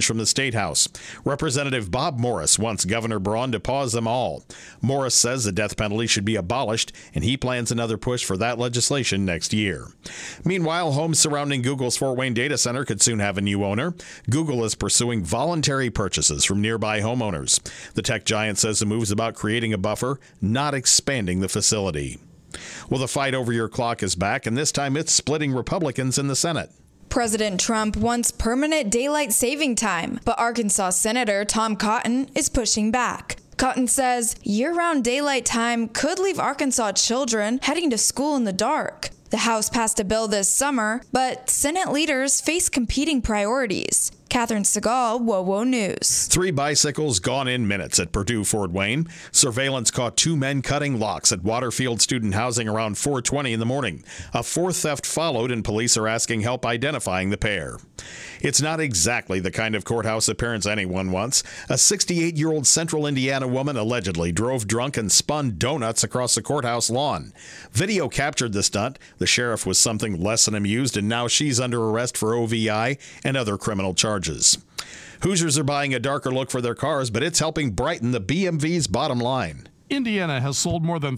challenge from the State House. Representative Bob Morris wants Governor Braun to pause them all. Morris says the death penalty should be abolished, and he plans another push for that legislation next year. Meanwhile, homes surrounding Google's Fort Wayne data center could soon have a new owner. Google is pursuing voluntary purchases from nearby homeowners. The tech giant says the move is about creating a buffer, not expanding the facility. Well, the fight over your clock is back, and this time it's splitting Republicans in the Senate. President Trump wants permanent daylight saving time, but Arkansas Senator Tom Cotton is pushing back. Cotton says year-round daylight time could leave Arkansas children heading to school in the dark. The House passed a bill this summer, but Senate leaders face competing priorities. Catherine Segal, WOWO News. 3 bicycles gone in minutes at Purdue Fort Wayne. Surveillance caught 2 men cutting locks at Waterfield student housing around 4:20 in the morning. A 4th theft followed, and police are asking help identifying the pair. It's not exactly the kind of courthouse appearance anyone wants. A 68-year-old Central Indiana woman allegedly drove drunk and spun donuts across the courthouse lawn. Video captured the stunt. The sheriff was something less than amused, and now she's under arrest for OVI and other criminal charges. Hoosiers are buying a darker look for their cars, but it's helping brighten the BMV's bottom line. Indiana has sold more than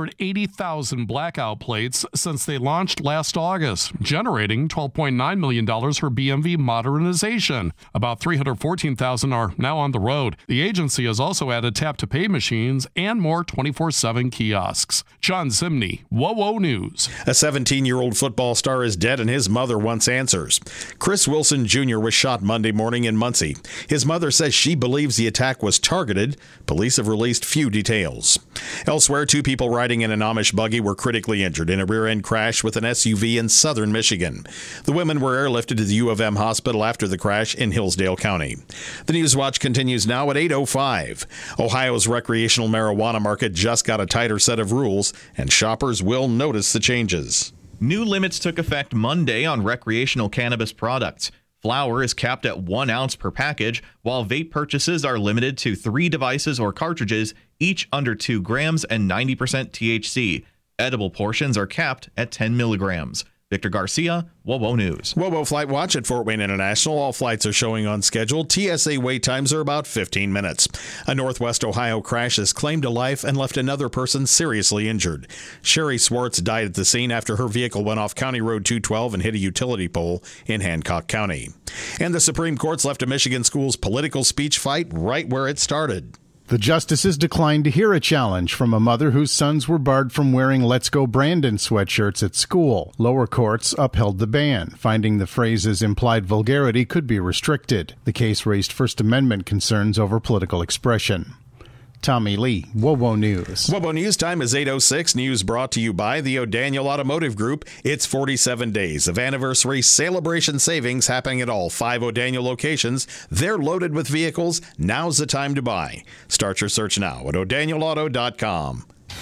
380,000 blackout plates since they launched last August, generating $12.9 million for BMV modernization. About 314,000 are now on the road. The agency has also added tap-to-pay machines and more 24/7 kiosks. John Zimney, WOWO News. A 17-year-old football star is dead, and his mother wants answers. Chris Wilson Jr. was shot Monday morning in Muncie. His mother says she believes the attack was targeted. Police have released few details. Elsewhere, 2 people riding in an Amish buggy were critically injured in a rear-end crash with an SUV in southern Michigan. The women were airlifted to the U of M hospital after the crash in Hillsdale County. The News Watch continues now at 8:05. Ohio's recreational marijuana market just got a tighter set of rules, and shoppers will notice the changes. New limits took effect Monday on recreational cannabis products. Flower is capped at 1 ounce per package, while vape purchases are limited to 3 devices or cartridges, each under 2 grams and 90% THC. Edible portions are capped at 10 milligrams. Victor Garcia, WOWO News. WOWO Flight Watch at Fort Wayne International. All flights are showing on schedule. TSA wait times are about 15 minutes. A Northwest Ohio crash has claimed a life and left another person seriously injured. Sherry Swartz died at the scene after her vehicle went off County Road 212 and hit a utility pole in Hancock County. And the Supreme Court's left a Michigan school's political speech fight right where it started. The justices declined to hear a challenge from a mother whose sons were barred from wearing Let's Go Brandon sweatshirts at school. Lower courts upheld the ban, finding the phrase's implied vulgarity could be restricted. The case raised First Amendment concerns over political expression. Tommy Lee, WOWO News. WOWO News time is 8:06. News brought to you by the O'Daniel Automotive Group. It's 47 days of anniversary celebration savings happening at all 5 O'Daniel locations. They're loaded with vehicles. Now's the time to buy. Start your search now at o'danielauto.com.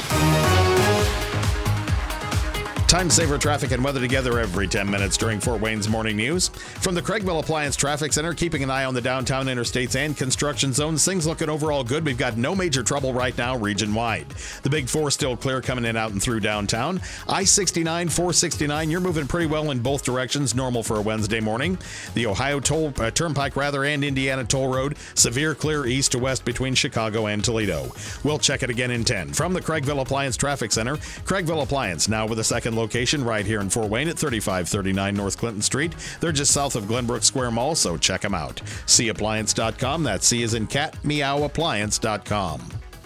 Time saver traffic and weather together every 10 minutes during Fort Wayne's morning news. From the Craigville Appliance Traffic Center, keeping an eye on the downtown interstates and construction zones. Things looking overall good. We've got no major trouble right now region-wide. The Big Four still clear coming in out and through downtown. I-69, 469, you're moving pretty well in both directions, normal for a Wednesday morning. The Ohio Turnpike and Indiana Toll Road, severe clear east to west between Chicago and Toledo. We'll check it again in 10. From the Craigville Appliance Traffic Center, Craigville Appliance now with a second location right here in Fort Wayne at 3539 North Clinton Street. They're just south of Glenbrook Square Mall, so check them out. Cappliance.com. That's C as in cat, meow, appliance.com.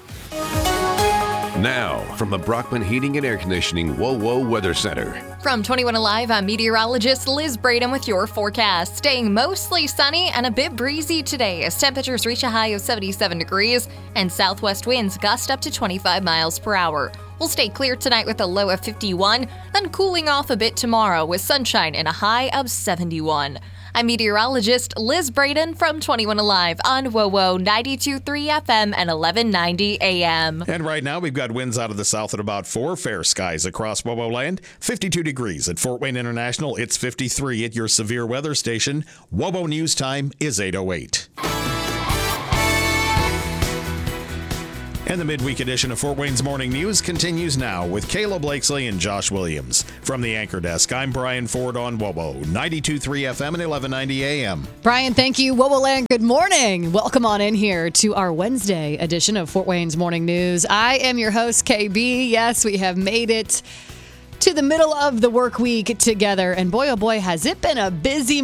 Now, from the Brockman Heating and Air Conditioning WOWO Weather Center. From 21 Alive, I'm meteorologist Liz Braden with your forecast. Staying mostly sunny and a bit breezy today as temperatures reach a high of 77 degrees and southwest winds gust up to 25 miles per hour. We'll stay clear tonight with a low of 51, then cooling off a bit tomorrow with sunshine and a high of 71. I'm meteorologist Liz Braden from 21 Alive on WOWO 92.3 FM and 1190 AM. And right now we've got winds out of the south at about 4, fair skies across WOWO land, 52 degrees at Fort Wayne International. It's 53 at your severe weather station. WOWO News time is 8:08. And the midweek edition of Fort Wayne's Morning News continues now with Kayla Blakesley and Josh Williams. From the Anchor Desk, I'm Brian Ford on WOWO, 92.3 FM and 1190 AM. Brian, thank you. WOWO Land, good morning. Welcome on in here to our Wednesday edition of Fort Wayne's Morning News. I am your host, KB. Yes, we have made it to the middle of the work week together, and boy, oh boy, has it been a busy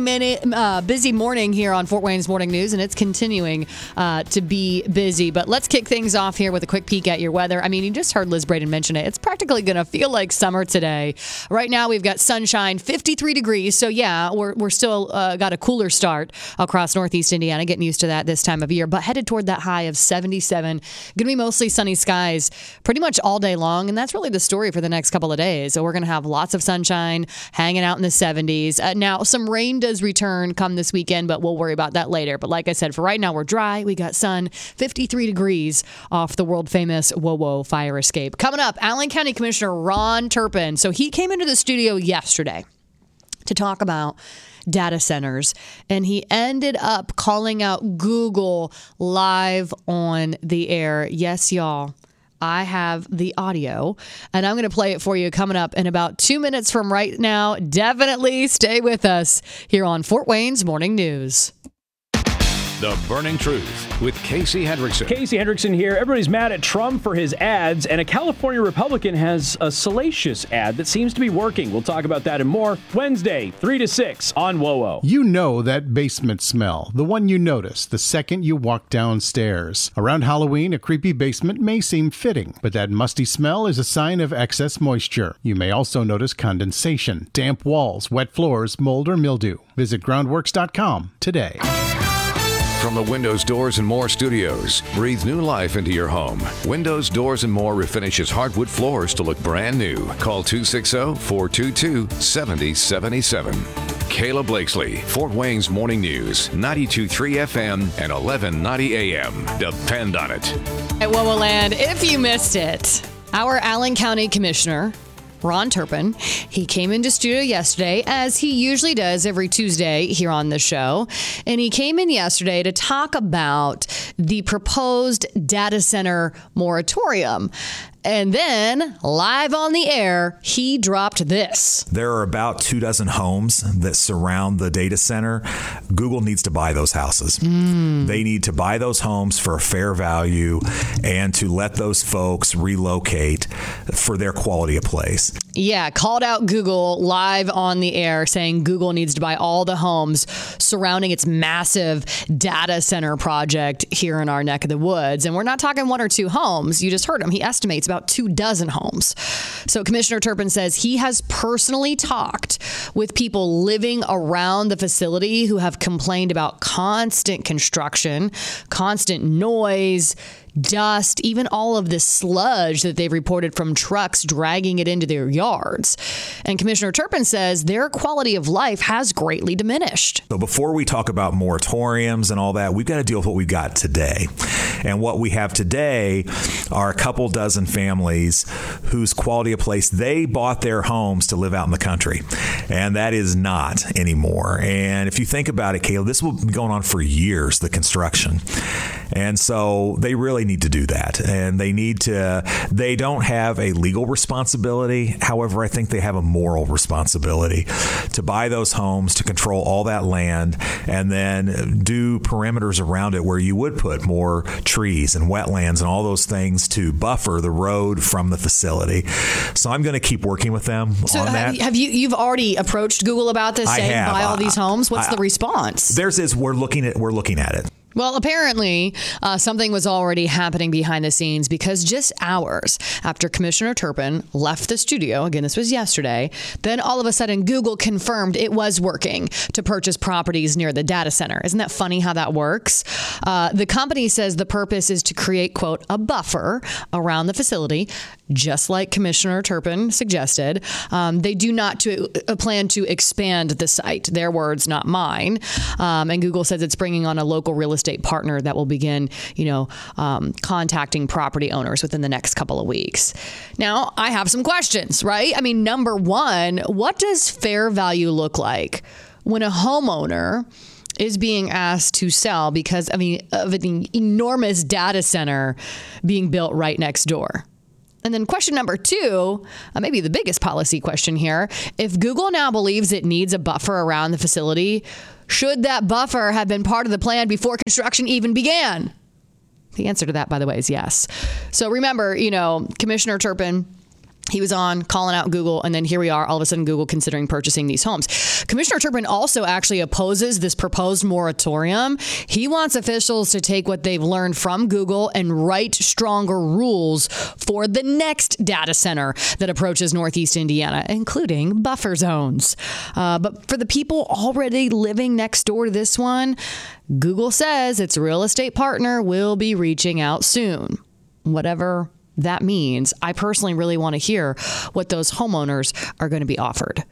morning here on Fort Wayne's Morning News, and it's continuing to be busy. But let's kick things off here with a quick peek at your weather. I mean, you just heard Liz Braden mention it. It's practically going to feel like summer today. Right now, we've got sunshine, 53 degrees. So yeah, we're still got a cooler start across Northeast Indiana, getting used to that this time of year, but headed toward that high of 77. Going to be mostly sunny skies pretty much all day long, and that's really the story for the next couple of days. So we're going to have lots of sunshine, hanging out in the 70s. Now, some rain does return come this weekend, but we'll worry about that later. But like I said, for right now, we're dry. We got sun, 53 degrees off the world-famous WOWO fire escape. Coming up, Allen County Commissioner Ron Turpin. So he came into the studio yesterday to talk about data centers, and he ended up calling out Google live on the air. Yes, y'all. I have the audio, and I'm going to play it for you coming up in about 2 minutes from right now. Definitely stay with us here on Fort Wayne's Morning News. The Burning Truth with Casey Hendrickson. Casey Hendrickson here. Everybody's mad at Trump for his ads, and a California Republican has a salacious ad that seems to be working. We'll talk about that and more Wednesday, 3 to 6 on WOWO. You know that basement smell, the one you notice the second you walk downstairs. Around Halloween, a creepy basement may seem fitting, but that musty smell is a sign of excess moisture. You may also notice condensation, damp walls, wet floors, mold, or mildew. Visit groundworks.com today. From the Windows, Doors, and More studios, breathe new life into your home. Windows, Doors, and More refinishes hardwood floors to look brand new. Call 260-422-7077. Kayla Blakesley, Fort Wayne's Morning News, 92.3 FM and 1190 AM. Depend on it. At WOWO Land, if you missed it, our Allen County Commissioner, Ron Turpin, he came into studio yesterday, as he usually does every Tuesday here on the show. And he came in yesterday to talk about the proposed data center moratorium. And then, live on the air, he dropped this. There are about 24 homes that surround the data center. Google needs to buy those houses. They need to buy those homes for a fair value and to let those folks relocate for their quality of place. Yeah, called out Google live on the air, saying Google needs to buy all the homes surrounding its massive data center project here in our neck of the woods. And we're not talking 1 or 2 homes. You just heard him. He estimates about 24 homes. So Commissioner Turpin says he has personally talked with people living around the facility who have complained about constant construction, constant noise, dust, even all of this sludge that they've reported from trucks dragging it into their yards. And Commissioner Turpin says their quality of life has greatly diminished. So before we talk about moratoriums and all that, we've got to deal with what we've got today. And what we have today are a couple dozen families whose quality of place, they bought their homes to live out in the country. And that is not anymore. And if you think about it, Caleb, this will be going on for years, the construction. And so they really need to do that. And they don't have a legal responsibility. However, I think they have a moral responsibility to buy those homes, to control all that land, and then do perimeters around it where you would put more trees and wetlands and all those things to buffer the road from the facility. So I'm going to keep working with them on that. Have you've already approached Google about this, saying buy all these homes? What's the response? Theirs is we're looking at it. Well, apparently, something was already happening behind the scenes, because just hours after Commissioner Turpin left the studio, again, this was yesterday, then all of a sudden Google confirmed it was working to purchase properties near the data center. Isn't that funny how that works? The company says the purpose is to create, quote, a buffer around the facility, just like Commissioner Turpin suggested. They do not plan to expand the site. Their words, not mine. And Google says it's bringing on a local real estate partner that will begin, contacting property owners within the next couple of weeks. Now, I have some questions, right? I mean, number one, what does fair value look like when a homeowner is being asked to sell because of an enormous data center being built right next door. And then question number 2, maybe the biggest policy question here. If Google now believes it needs a buffer around the facility, should that buffer have been part of the plan before construction even began? The answer to that, by the way, is yes. So remember, Commissioner Turpin, he was on calling out Google, and then here we are, all of a sudden Google considering purchasing these homes. Commissioner Turpin also actually opposes this proposed moratorium. He wants officials to take what they've learned from Google and write stronger rules for the next data center that approaches Northeast Indiana, including buffer zones. But for the people already living next door to this one, Google says its real estate partner will be reaching out soon. Whatever that means, I personally really want to hear what those homeowners are going to be offered.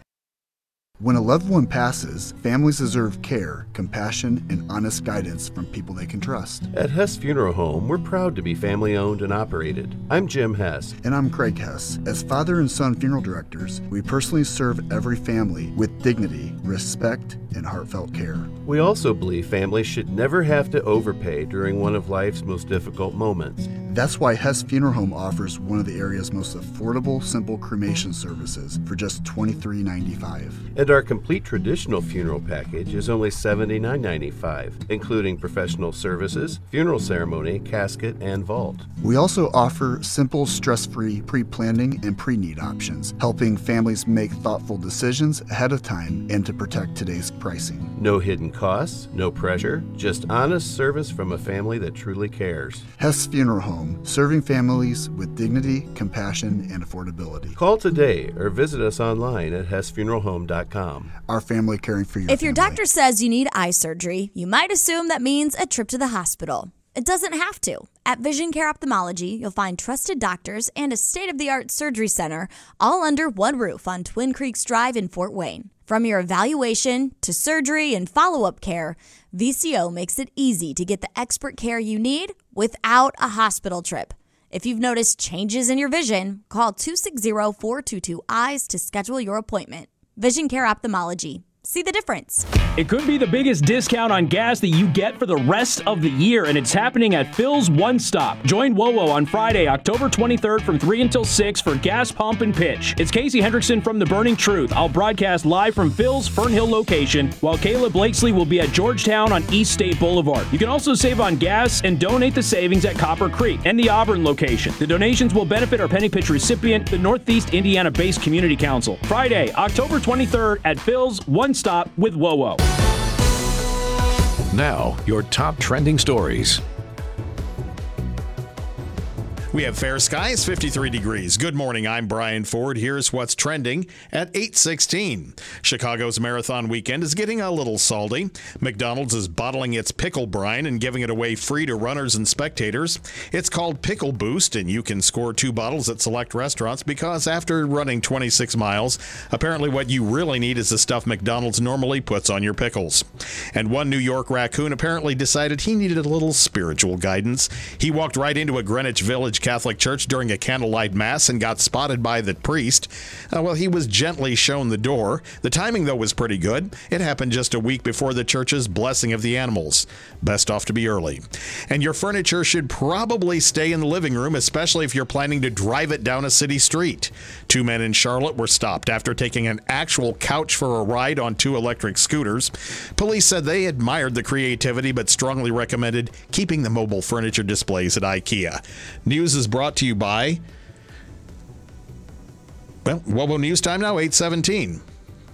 When a loved one passes, families deserve care, compassion, and honest guidance from people they can trust. At Hess Funeral Home, we're proud to be family-owned and operated. I'm Jim Hess. And I'm Craig Hess. As father and son funeral directors, we personally serve every family with dignity, respect, and heartfelt care. We also believe families should never have to overpay during one of life's most difficult moments. That's why Hess Funeral Home offers one of the area's most affordable, simple cremation services for just $23.95. And our complete traditional funeral package is only $79.95, including professional services, funeral ceremony, casket, and vault. We also offer simple, stress-free pre-planning and pre-need options, helping families make thoughtful decisions ahead of time and to protect today's pricing. No hidden costs, no pressure, just honest service from a family that truly cares. Hess Funeral Home, serving families with dignity, compassion, and affordability. Call today or visit us online at hessfuneralhome.com. Our family caring for your If your family. doctor says you need eye surgery, you might assume that means a trip to the hospital. It doesn't have to. At Vision Care Ophthalmology, you'll find trusted doctors and a state-of-the-art surgery center all under one roof on Twin Creeks Drive in Fort Wayne. From your evaluation to surgery and follow-up care, VCO makes it easy to get the expert care you need without a hospital trip. If you've noticed changes in your vision, call 260-422-EYES to schedule your appointment. Vision Care Ophthalmology. See the difference. It could be the biggest discount on gas that you get for the rest of the year, and it's happening at Phil's One Stop. Join WOWO on Friday, October 23rd from 3 until 6 for Gas Pump and Pitch. It's Casey Hendrickson from The Burning Truth. I'll broadcast live from Phil's Fernhill location, while Kayla Blakesley will be at Georgetown on East State Boulevard. You can also save on gas and donate the savings at Copper Creek and the Auburn location. The donations will benefit our Penny Pitch recipient, the Northeast Indiana-based Community Council. Friday, October 23rd at Phil's One Stop with WOWO. Now, your top trending stories. We have fair skies, 53 degrees. Good morning, I'm Brian Ford. Here's what's trending at 8:16. Chicago's marathon weekend is getting a little salty. McDonald's is bottling its pickle brine and giving it away free to runners and spectators. It's called Pickle Boost, and you can score 2 bottles at select restaurants because after running 26 miles, apparently what you really need is the stuff McDonald's normally puts on your pickles. And one New York raccoon apparently decided he needed a little spiritual guidance. He walked right into a Greenwich Village Catholic church during a candlelight mass and got spotted by the priest. He was gently shown the door. The timing, though, was pretty good. It happened just a week before the church's blessing of the animals. Best off to be early. And your furniture should probably stay in the living room, especially if you're planning to drive it down a city street. 2 men in Charlotte were stopped after taking an actual couch for a ride on 2 electric scooters. Police said they admired the creativity but strongly recommended keeping the mobile furniture displays at IKEA. News is brought to you by, WOWO News Time now, 8:17.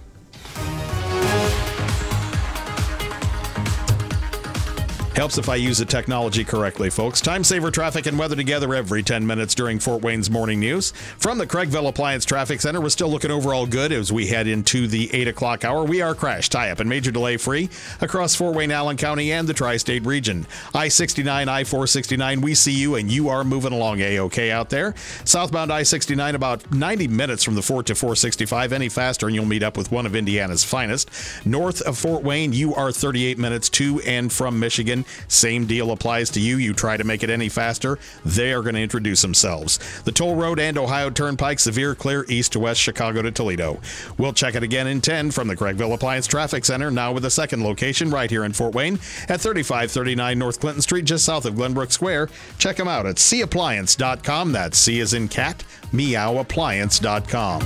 Helps if I use the technology correctly, folks. Time saver traffic and weather together every 10 minutes during Fort Wayne's morning news. From the Craigville Appliance Traffic Center, we're still looking overall good as we head into the 8 o'clock hour. We are crash, tie-up, and major delay free across Fort Wayne, Allen County, and the tri-state region. I-69, I-469, we see you, and you are moving along A-OK out there. Southbound I-69, about 90 minutes from the Fort to 465. Any faster, and you'll meet up with one of Indiana's finest. North of Fort Wayne, you are 38 minutes to and from Michigan. Same deal applies to you. You try to make it any faster, they are going to introduce themselves. The Toll Road and Ohio Turnpike, severe clear east to west, Chicago to Toledo. We'll check it again in 10 from the Craigville Appliance Traffic Center, now with a second location right here in Fort Wayne at 3539 North Clinton Street, just south of Glenbrook Square. Check them out at cappliance.com. That's C as in cat, meowappliance.com.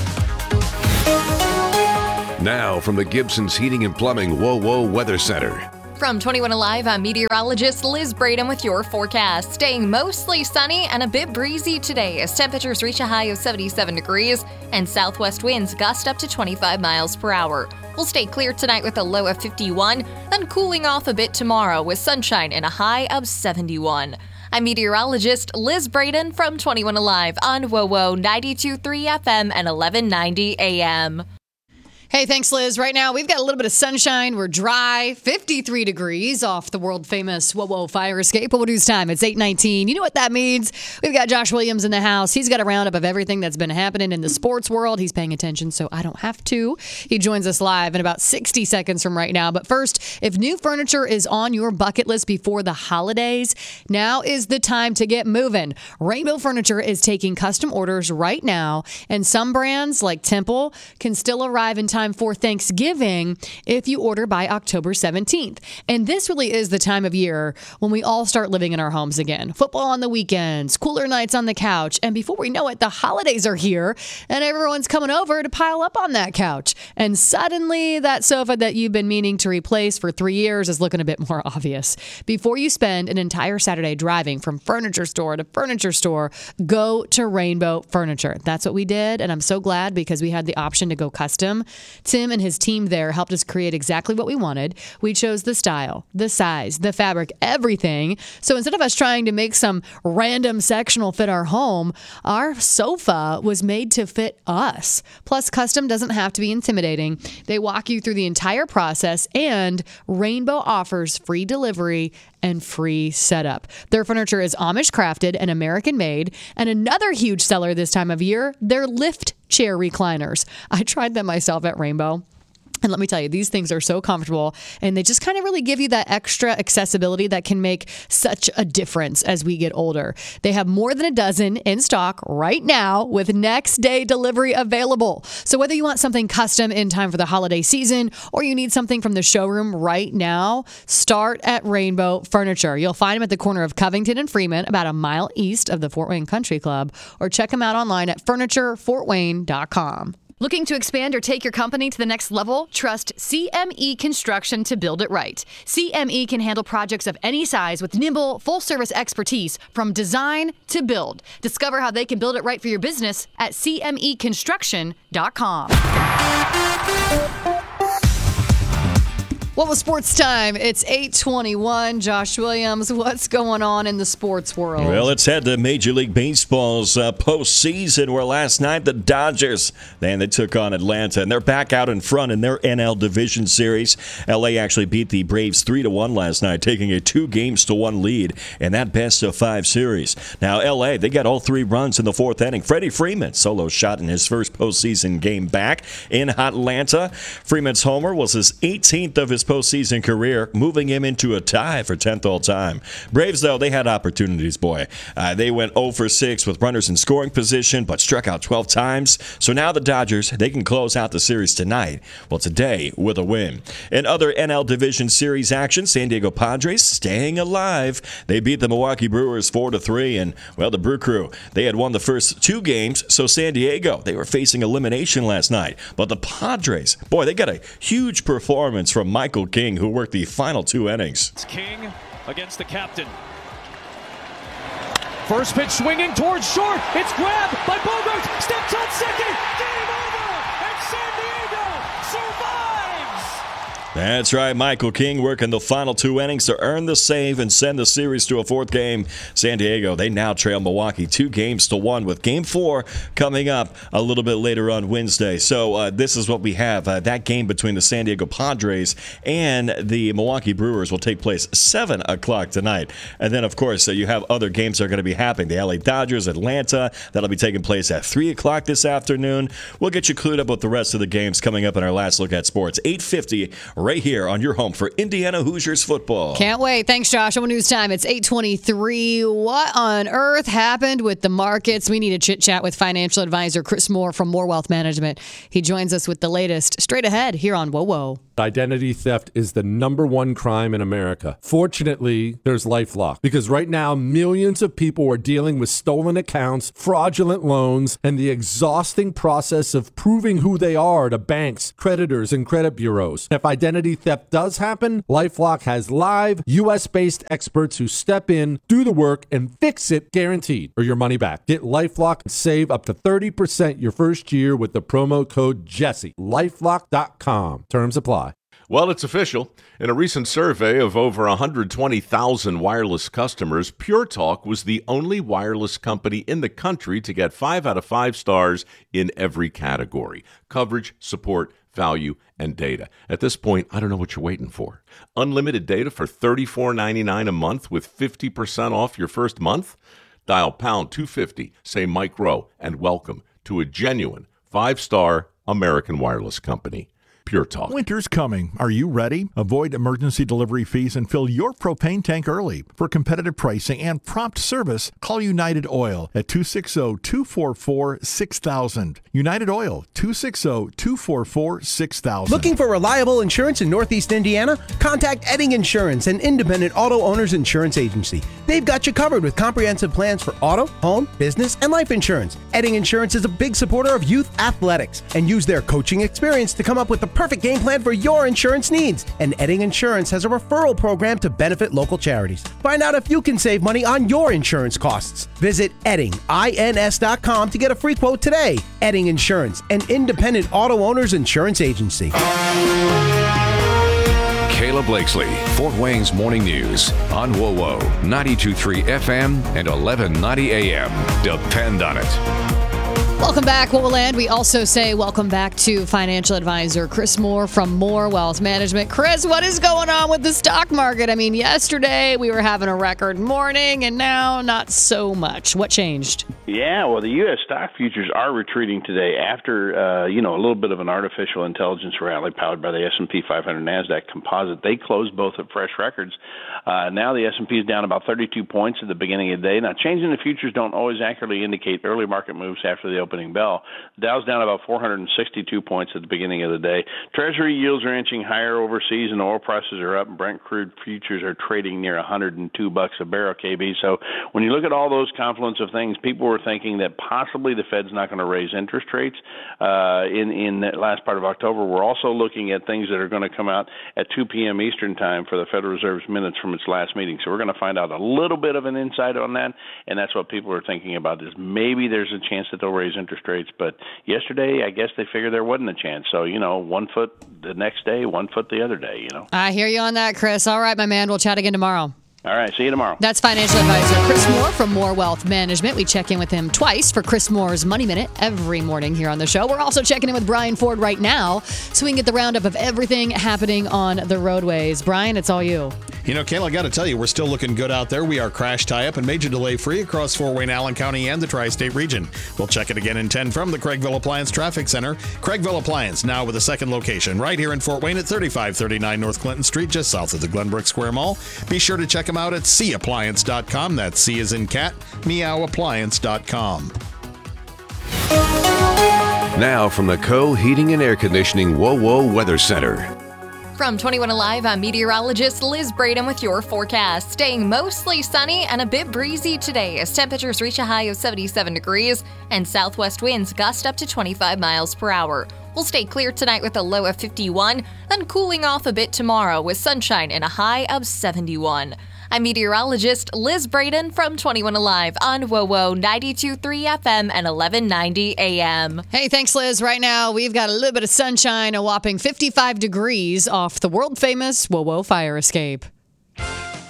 Now from the Gibson's Heating and Plumbing WOWO Weather Center. From 21 Alive, I'm meteorologist Liz Braden with your forecast. Staying mostly sunny and a bit breezy today as temperatures reach a high of 77 degrees and southwest winds gust up to 25 miles per hour. We'll stay clear tonight with a low of 51, then cooling off a bit tomorrow with sunshine and a high of 71. I'm meteorologist Liz Braden from 21 Alive on WOWO 92.3 FM and 1190 AM. Hey, thanks, Liz. Right now, we've got a little bit of sunshine. We're dry, 53 degrees off the world-famous WOWO fire escape. What news time? It's 8:19. You know what that means? We've got Josh Williams in the house. He's got a roundup of everything that's been happening in the sports world. He's paying attention, so I don't have to. He joins us live in about 60 seconds from right now. But first, if new furniture is on your bucket list before the holidays, now is the time to get moving. Rainbow Furniture is taking custom orders right now, and some brands, like Temple, can still arrive in time for Thanksgiving if you order by October 17th. And this really is the time of year when we all start living in our homes again. Football on the weekends, cooler nights on the couch, and before we know it, the holidays are here and everyone's coming over to pile up on that couch. And suddenly that sofa that you've been meaning to replace for 3 years is looking a bit more obvious. Before you spend an entire Saturday driving from furniture store to furniture store, go to Rainbow Furniture. That's what we did, and I'm so glad because we had the option to go custom. Tim and his team there helped us create exactly what we wanted. We chose the style, the size, the fabric, everything. So instead of us trying to make some random sectional fit our home, our sofa was made to fit us. Plus, custom doesn't have to be intimidating. They walk you through the entire process, and Rainbow offers free delivery and free setup. Their furniture is Amish crafted and American made. And another huge seller this time of year, their lift chair recliners. I tried them myself at Rainbow. And let me tell you, these things are so comfortable, and they just kind of really give you that extra accessibility that can make such a difference as we get older. They have more than a dozen in stock right now with next day delivery available. So whether you want something custom in time for the holiday season or you need something from the showroom right now, start at Rainbow Furniture. You'll find them at the corner of Covington and Freeman, about a mile east of the Fort Wayne Country Club, or check them out online at FurnitureFortWayne.com. Looking to expand or take your company to the next level? Trust CME Construction to build it right. CME can handle projects of any size with nimble, full-service expertise from design to build. Discover how they can build it right for your business at CMEConstruction.com. What was sports time? It's 8:21. Josh Williams, what's going on in the sports world? Well, let's head to Major League Baseball's postseason, where last night the Dodgers, they took on Atlanta, and they're back out in front in their NL Division Series. LA actually beat the Braves 3-1 last night, taking a 2-1 lead in that best-of-5 series. Now, LA, they got all 3 runs in the 4th inning. Freddie Freeman, solo shot in his first postseason game back in Atlanta. Freeman's homer was his 18th of his postseason career, moving him into a tie for 10th all-time. Braves, though, they had opportunities, boy. They went 0 for 6 with runners in scoring position, but struck out 12 times. So now the Dodgers, they can close out the series tonight. Well, today with a win. In other NL Division Series action, San Diego Padres staying alive. They beat the Milwaukee Brewers 4-3, and, well, the Brew Crew, they had won the first 2 games, so San Diego, they were facing elimination last night. But the Padres, boy, they got a huge performance from Michael King, who worked the final 2 innings. It's King against the captain. First pitch swinging towards short. It's grabbed by Bogaerts. Steps on second. Game over. And San Diego survives. That's right. Michael King working the final 2 innings to earn the save and send the series to a 4th game. San Diego, they now trail Milwaukee 2-1 with Game 4 coming up a little bit later on Wednesday. So this is what we have. That game between the San Diego Padres and the Milwaukee Brewers will take place 7 o'clock tonight. And then, of course, you have other games that are going to be happening. The LA Dodgers, Atlanta, that'll be taking place at 3 o'clock this afternoon. We'll get you clued up with the rest of the games coming up in our last look at sports. 8:50 right here on your home for Indiana Hoosiers football. Can't wait. Thanks, Josh. On News Time, it's 8:23. What on earth happened with the markets? We need a chit-chat with financial advisor Chris Moore from Moore Wealth Management. He joins us with the latest straight ahead here on Whoa. Identity theft is the number one crime in America. Fortunately, there's LifeLock, because right now millions of people are dealing with stolen accounts, fraudulent loans, and the exhausting process of proving who they are to banks, creditors, and credit bureaus. If identity theft does happen, LifeLock has live US-based experts who step in, do the work, and fix it guaranteed, or your money back. Get LifeLock and save up to 30% your first year with the promo code Jesse. LifeLock.com. Terms apply. Well, it's official. In a recent survey of over 120,000 wireless customers, Pure Talk was the only wireless company in the country to get 5 out of 5 stars in every category: coverage, support, value, and data. At this point, I don't know what you're waiting for. Unlimited data for $34.99 a month with 50% off your first month? Dial pound 250, say Mike Rowe, and welcome to a genuine 5-star American wireless company. Pure Talk. Winter's coming. Are you ready? Avoid emergency delivery fees and fill your propane tank early. For competitive pricing and prompt service, call United Oil at 260-244-6000. United Oil, 260-244-6000. Looking for reliable insurance in Northeast Indiana? Contact Edding Insurance, an independent auto owner's insurance agency. They've got you covered with comprehensive plans for auto, home, business, and life insurance. Edding Insurance is a big supporter of youth athletics and use their coaching experience to come up with the perfect game plan for your insurance needs. And Edding Insurance has a referral program to benefit local charities. Find out if you can save money on your insurance costs. Visit EddingINS.com to get a free quote today. Edding Insurance, an independent auto owner's insurance agency. Kayla Blakesley, Fort Wayne's Morning News on WOWO, 92.3 FM and 1190 AM. Depend on it. Welcome back, Woland. We also say welcome back to financial advisor Chris Moore from Moore Wealth Management. Chris, what is going on with the stock market? I mean, yesterday we were having a record morning, and now not so much. What changed? Yeah, well, the U.S. stock futures are retreating today after, a little bit of an artificial intelligence rally powered by the S&P 500 NASDAQ composite. They closed both at fresh records. Now the S&P is down about 32 points at the beginning of the day. Now, changing the futures don't always accurately indicate early market moves after the opening bell. The Dow's down about 462 points at the beginning of the day. Treasury yields are inching higher overseas, and oil prices are up, and Brent crude futures are trading near $102 a barrel, KB. So when you look at all those confluence of things, people were thinking that possibly the Fed's not going to raise interest rates in the last part of October. We're also looking at things that are going to come out at 2 p.m. Eastern time for the Federal Reserve's minutes from its last meeting. So we're going to find out a little bit of an insight on that, and that's what people are thinking about, is maybe there's a chance that they'll raise interest rates. But yesterday, I guess they figured there wasn't a chance. So, 1 foot the next day, 1 foot the other day, I hear you on that, Chris. All right, my man. We'll chat again tomorrow. All right, see you tomorrow. That's financial advisor Chris Moore from Moore Wealth Management. We check in with him twice for Chris Moore's Money Minute every morning here on the show. We're also checking in with Brian Ford right now so we can get the roundup of everything happening on the roadways. Brian, it's all you. Kayla, I got to tell you, we're still looking good out there. We are crash tie-up and major delay free across Fort Wayne, Allen County, and the Tri-State region. We'll check it again in 10 from the Craigville Appliance Traffic Center. Craigville Appliance, now with a second location right here in Fort Wayne at 3539 North Clinton Street, just south of the Glenbrook Square Mall. Be sure to check them out at CAppliance.com. That's C as in cat, meowappliance.com. Now from the Co-Heating and Air Conditioning WOWO Weather Center. From 21 Alive, I'm meteorologist Liz Braden with your forecast. Staying mostly sunny and a bit breezy today as temperatures reach a high of 77 degrees and southwest winds gust up to 25 miles per hour. We'll stay clear tonight with a low of 51, then cooling off a bit tomorrow with sunshine and a high of 71. I'm meteorologist Liz Braden from 21 Alive on WOWO 92.3 FM and 1190 AM. Hey, thanks, Liz. Right now, we've got a little bit of sunshine, a whopping 55 degrees off the world-famous WOWO fire escape. With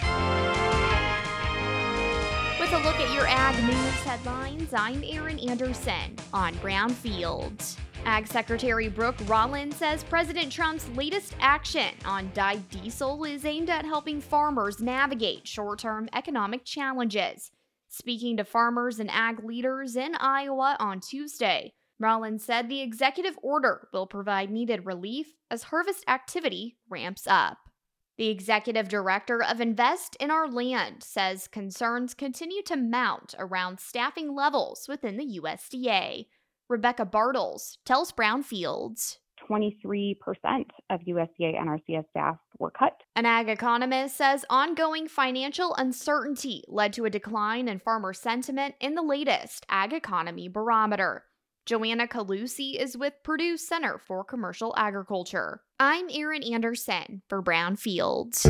a look at your Ag News headlines, I'm Erin Anderson on Brownfield. Ag Secretary Brooke Rollins says President Trump's latest action on dyed diesel is aimed at helping farmers navigate short-term economic challenges. Speaking to farmers and ag leaders in Iowa on Tuesday, Rollins said the executive order will provide needed relief as harvest activity ramps up. The executive director of Invest in Our Land says concerns continue to mount around staffing levels within the USDA. Rebecca Bartles tells Brownfield. 23% of USDA NRCS staff were cut. An ag economist says ongoing financial uncertainty led to a decline in farmer sentiment in the latest Ag Economy Barometer. Joanna Calusi is with Purdue Center for Commercial Agriculture. I'm Erin Anderson for Brownfield.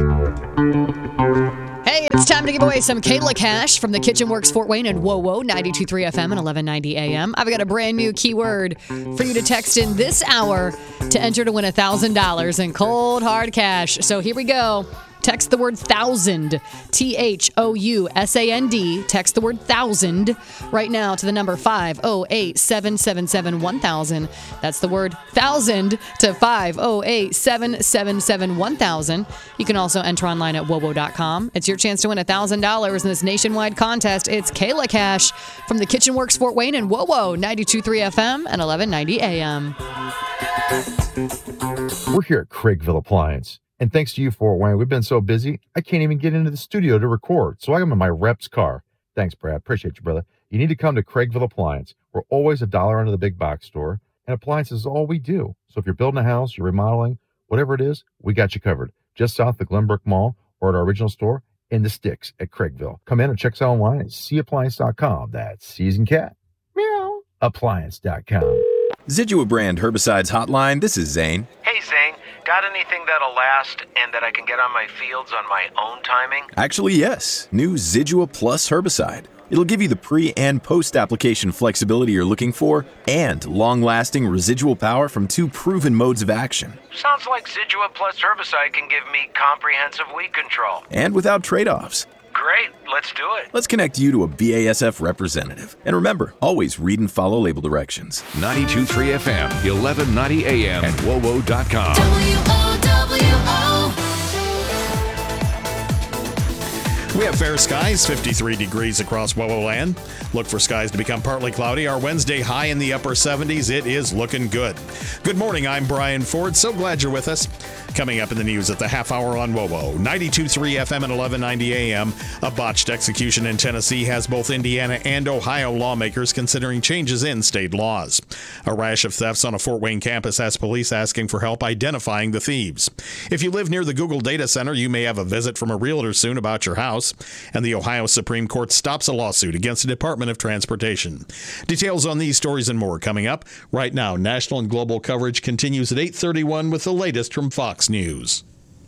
Hey, it's time to give away some Kayla cash from the Kitchen Works Fort Wayne and WoWo 92.3 FM and 1190 AM. I've got a brand new keyword for you to text in this hour to enter to win $1,000 in cold hard cash. So here we go. Text the word thousand, THOUSAND. Text the word thousand right now to the number 508-777-1000. That's the word thousand to 508-777-1000. You can also enter online at wowo.com. It's your chance to win $1,000 in this nationwide contest. It's Kayla Cash from the Kitchen Works Fort Wayne and WoWo 92.3 FM and 1190 AM. We're here at Craigville Appliance. And thanks to you, Fort Wayne, we've been so busy, I can't even get into the studio to record. So I'm in my rep's car. Thanks, Brad. Appreciate you, brother. You need to come to Craigville Appliance. We're always $1 under the big box store, and appliances is all we do. So if you're building a house, you're remodeling, whatever it is, we got you covered. Just south of the Glenbrook Mall or at our original store in the sticks at Craigville. Come in and check us out online at cappliance.com. That's Seasoned Cat. Meow. Appliance.com. Zidua brand herbicides hotline. This is Zane. Hey, Zane. Got anything that'll last and that I can get on my fields on my own timing? Actually, yes. New Zidua Plus herbicide. It'll give you the pre- and post-application flexibility you're looking for and long-lasting residual power from 2 proven modes of action. Sounds like Zidua Plus herbicide can give me comprehensive weed control. And without trade-offs. Great, let's do it. Let's connect you to a BASF representative. And remember, always read and follow label directions. 92.3 FM, 1190 AM, and wowo.com. We have fair skies, 53 degrees across WoWo land. Look for skies to become partly cloudy. Our Wednesday high in the upper 70s. It is looking good. Good morning. I'm Brian Ford. So glad you're with us. Coming up in the news at the half hour on WoWo. 92.3 FM and 1190 AM. A botched execution in Tennessee has both Indiana and Ohio lawmakers considering changes in state laws. A rash of thefts on a Fort Wayne campus has police asking for help identifying the thieves. If you live near the Google Data Center, you may have a visit from a realtor soon about your house. And the Ohio Supreme Court stops a lawsuit against the Department of Transportation. Details on these stories and more coming up. Right now, national and global coverage continues at 8:31 with the latest from Fox News.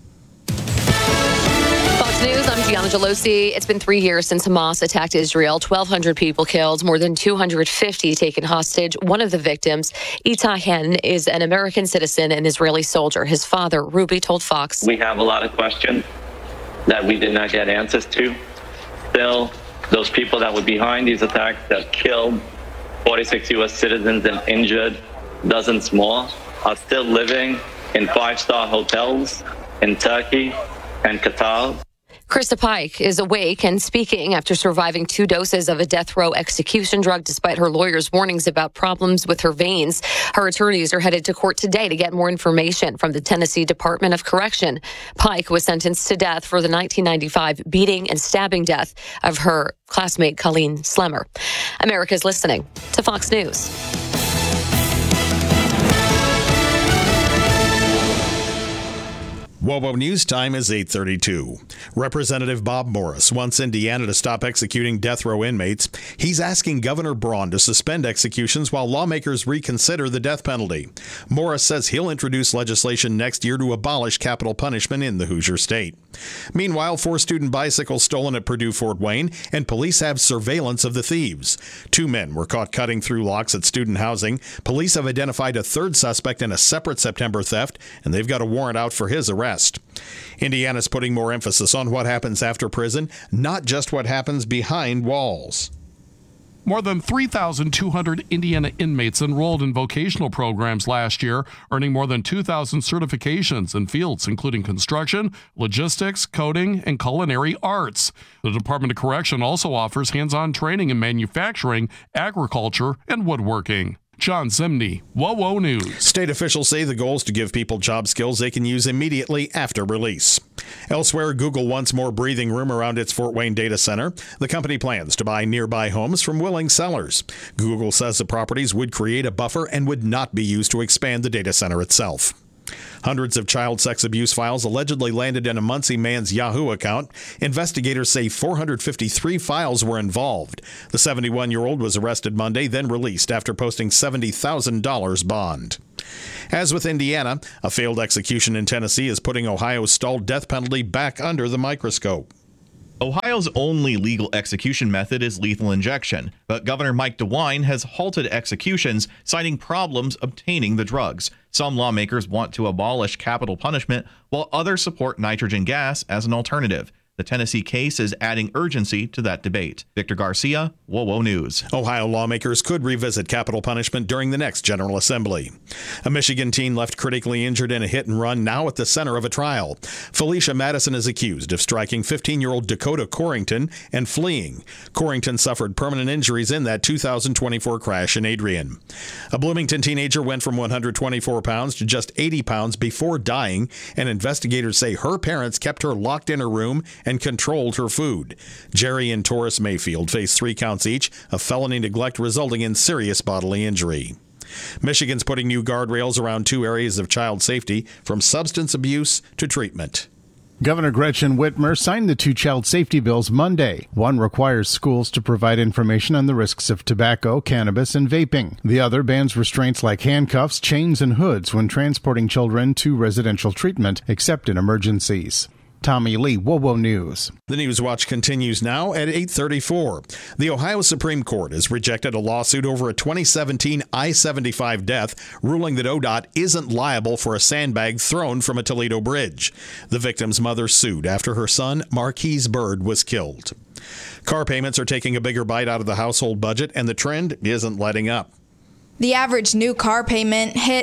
Fox News, I'm Gianna Gelosi. It's been 3 years since Hamas attacked Israel. 1,200 people killed, more than 250 taken hostage. One of the victims, Itai Hen, is an American citizen and Israeli soldier. His father, Ruby, told Fox. We have a lot of questions that we did not get answers to. Still, those people that were behind these attacks that killed 46 U.S. citizens and injured dozens more are still living in 5-star hotels in Turkey and Qatar. Krista Pike is awake and speaking after surviving 2 doses of a death row execution drug despite her lawyer's warnings about problems with her veins. Her attorneys are headed to court today to get more information from the Tennessee Department of Correction. Pike was sentenced to death for the 1995 beating and stabbing death of her classmate Colleen Slemmer. America's listening to Fox News. WoWo News time is 8:32. Representative Bob Morris wants Indiana to stop executing death row inmates. He's asking Governor Braun to suspend executions while lawmakers reconsider the death penalty. Morris says he'll introduce legislation next year to abolish capital punishment in the Hoosier State. Meanwhile, 4 student bicycles stolen at Purdue Fort Wayne, and police have surveillance of the thieves. 2 men were caught cutting through locks at student housing. Police have identified a 3rd suspect in a separate September theft, and they've got a warrant out for his arrest. Indiana's putting more emphasis on what happens after prison, not just what happens behind walls. More than 3,200 Indiana inmates enrolled in vocational programs last year, earning more than 2,000 certifications in fields including construction, logistics, coding, and culinary arts. The Department of Correction also offers hands-on training in manufacturing, agriculture, and woodworking. John Zimney, WOWO News. State officials say the goal is to give people job skills they can use immediately after release. Elsewhere, Google wants more breathing room around its Fort Wayne data center. The company plans to buy nearby homes from willing sellers. Google says the properties would create a buffer and would not be used to expand the data center itself. Hundreds of child sex abuse files allegedly landed in a Muncie man's Yahoo account. Investigators say 453 files were involved. The 71-year-old was arrested Monday, then released after posting $70,000 bond. As with Indiana, a failed execution in Tennessee is putting Ohio's stalled death penalty back under the microscope. Ohio's only legal execution method is lethal injection, but Governor Mike DeWine has halted executions, citing problems obtaining the drugs. Some lawmakers want to abolish capital punishment, while others support nitrogen gas as an alternative. The Tennessee case is adding urgency to that debate. Victor Garcia, WOWO News. Ohio lawmakers could revisit capital punishment during the next General Assembly. A Michigan teen left critically injured in a hit and run, now at the center of a trial. Felicia Madison is accused of striking 15-year-old Dakota Corrington and fleeing. Corrington suffered permanent injuries in that 2024 crash in Adrian. A Bloomington teenager went from 124 pounds to just 80 pounds before dying, and investigators say her parents kept her locked in her room and controlled her food. Jerry and Taurus Mayfield face 3 counts each of felony neglect resulting in serious bodily injury. Michigan's putting new guardrails around 2 areas of child safety, from substance abuse to treatment. Governor Gretchen Whitmer signed the 2 child safety bills Monday. One requires schools to provide information on the risks of tobacco, cannabis, and vaping. The other bans restraints like handcuffs, chains, and hoods when transporting children to residential treatment, except in emergencies. Tommy Lee, WOWO News. The News Watch continues now at 8:34. The Ohio Supreme Court has rejected a lawsuit over a 2017 I-75 death, ruling that ODOT isn't liable for a sandbag thrown from a Toledo bridge. The victim's mother sued after her son, Marquise Bird, was killed. Car payments are taking a bigger bite out of the household budget, and the trend isn't letting up. The average new car payment hit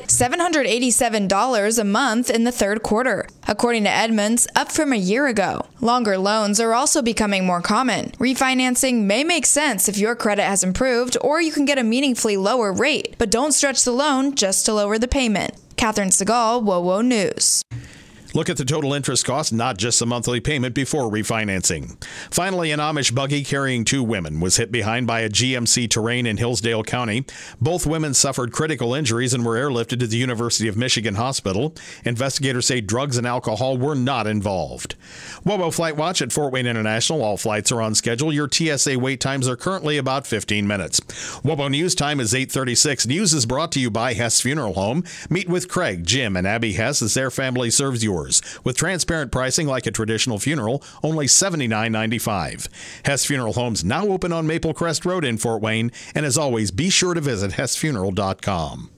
$787 a month in the third quarter, according to Edmunds, up from a year ago. Longer loans are also becoming more common. Refinancing may make sense if your credit has improved, or you can get a meaningfully lower rate, but don't stretch the loan just to lower the payment. Catherine Segal, WOWO News. Look at the total interest cost, not just the monthly payment before refinancing. Finally, an Amish buggy carrying 2 women was hit behind by a GMC Terrain in Hillsdale County. Both women suffered critical injuries and were airlifted to the University of Michigan Hospital. Investigators say drugs and alcohol were not involved. WOWO Flight Watch at Fort Wayne International. All flights are on schedule. Your TSA wait times are currently about 15 minutes. WOWO News time is 8:36. News is brought to you by Hess Funeral Home. Meet with Craig, Jim, and Abby Hess as their family serves yours. With transparent pricing like a traditional funeral, only $79.95. Hess Funeral Homes now open on Maple Crest Road in Fort Wayne, and as always, be sure to visit hessfuneral.com.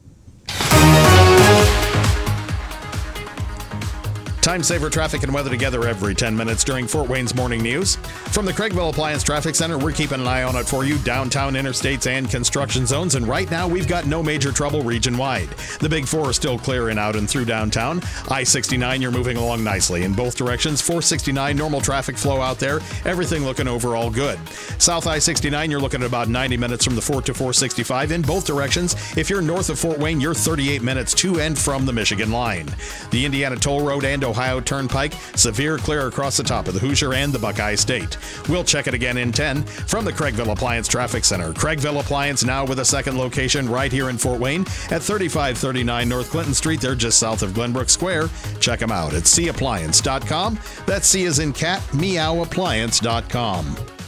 Time saver traffic and weather together every 10 minutes during Fort Wayne's morning news. From the Craigville Appliance Traffic Center, we're keeping an eye on it for you, downtown, interstates, and construction zones. And right now, we've got no major trouble region-wide. The Big Four are still clear in out and through downtown. I-69, you're moving along nicely in both directions. 469, normal traffic flow out there. Everything looking overall good. South I-69, you're looking at about 90 minutes from the Fort to 465 in both directions. If you're north of Fort Wayne, you're 38 minutes to and from the Michigan line. The Indiana Toll Road and Ohio Turnpike, severe clear across the top of the Hoosier and the Buckeye State. We'll check it again in 10 from the Craigville Appliance Traffic Center. Craigville Appliance now with a second location right here in Fort Wayne at 3539 North Clinton Street. They're just south of Glenbrook Square. Check them out at cappliance.com. That's C as in cat, meowappliance.com.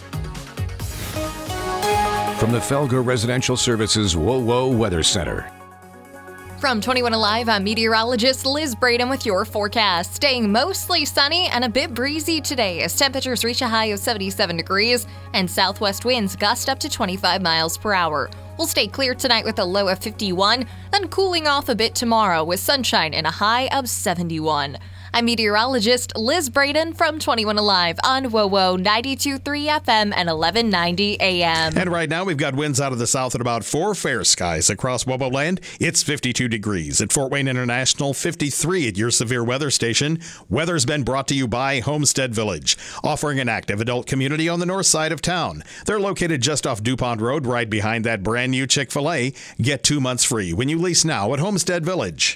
From the Felger Residential Services WOWO Weather Center. From 21 Alive, I'm meteorologist Liz Braden with your forecast. Staying mostly sunny and a bit breezy today as temperatures reach a high of 77 degrees and southwest winds gust up to 25 miles per hour. We'll stay clear tonight with a low of 51, then cooling off a bit tomorrow with sunshine and a high of 71. I'm meteorologist Liz Braden from 21 Alive on WOWO 92.3 FM and 1190 AM. And right now we've got winds out of the south at about 4, fair skies across WOWO land. It's 52 degrees. At Fort Wayne International, 53 at your severe weather station. Weather's been brought to you by Homestead Village, offering an active adult community on the north side of town. They're located just off DuPont Road, right behind that brand new Chick-fil-A. Get 2 months free when you lease now at Homestead Village.